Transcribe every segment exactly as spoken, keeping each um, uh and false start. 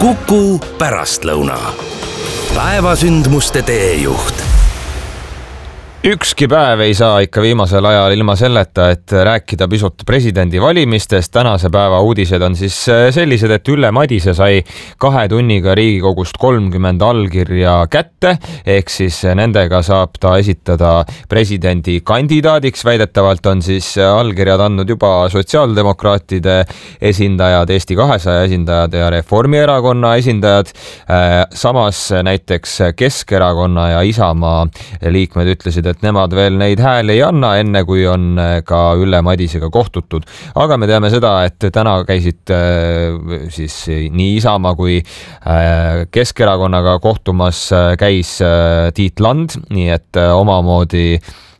Kuku pärastlõuna. Päevasündmuste teejuht. Ükski päev ei saa ikka viimasel ajal ilma selleta, et rääkida pisut presidendi valimistest. Tänase päeva uudised on siis sellised, et Ülle Madise sai kahe tunniga Riigikogust kolmkümmend allkirja kätte, ehk siis nendega saab ta esitada presidendi kandidaadiks. Väidetavalt on siis allkirjad andnud juba sotsiaaldemokraatide esindajad, Eesti kahesaja esindajad ja Reformierakonna esindajad. Samas näiteks Keskerakonna ja Isamaa liikmed ütlesid, et nemad veel neid hääli ei anna, enne kui on ka Ülle Madisega kohtutud. Aga me teame seda, et täna käisid siis nii Isamaa kui Keskerakonnaga kohtumas käis Tiit Land, nii et omamoodi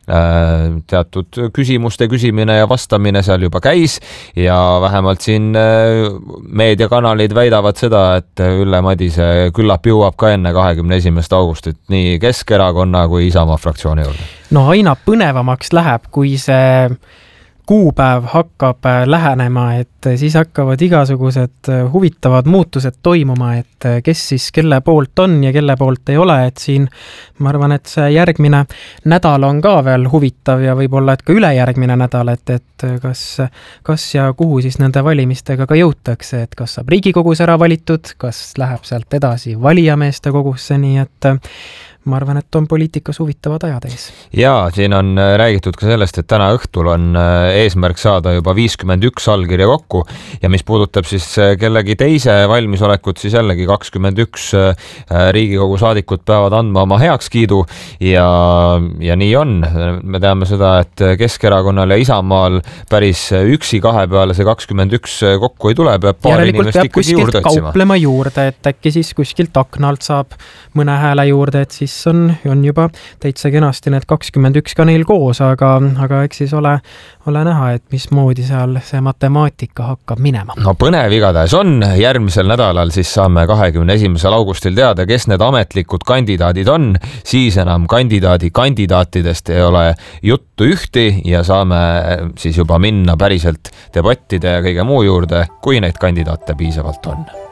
teatud küsimuste küsimine ja vastamine seal juba käis ja vähemalt siin meediakanalid väidavad seda, et Ülle Madise küllap jõuab ka enne kahekümne esimest augustit nii Keskerakonna kui Isamaa fraktsiooni juurde. No aina põnevamaks läheb, kui see kuupäev hakkab lähenema, et siis hakkavad igasugused huvitavad muutused toimuma, et kes siis kelle poolt on ja kelle poolt ei ole, et siin ma arvan, et see järgmine nädal on ka veel huvitav ja võib-olla, et ka ülejärgmine nädal, et, et kas, kas ja kuhu siis nende valimistega ka jõutakse, et kas saab Riigikogus ära valitud, kas läheb sealt edasi valijameeste kogusse, nii et ma arvan, et on poliitikas huvitavad ajad ees. Ja siin on räägitud ka sellest, et täna õhtul on eesmärk saada juba viiskümmend üks allkirja kokku ja mis puudutab siis kellegi teise valmisolekut, siis jällegi kakskümmend üks Riigikogu saadikut peavad andma oma heakskiidu ja, ja nii on. Me teame seda, et Keskerakonnal ja Isamaal päris üksi kahe peale see kakskümmend üks kokku ei tule, peab paar inimest ikkagi juurde otsima. Kauplema juurde, et äkki siis kuskilt aknalt saab mõne hääle juurde, et siis on, on juba täitsa kenasti need kakskümmend üks ka neil koos, aga, aga eks siis ole, ole näha, et mismoodi seal see matemaatika hakkab minema. No põnev igatahes on. Järgmisel nädalal siis saame kahekümne esimesel augustil teada, kes need ametlikud kandidaadid on. Siis enam kandidaadi kandidaatidest ei ole juttu ühti ja saame siis juba minna päriselt debattide ja kõige muu juurde, kui neid kandidaate piisavalt on.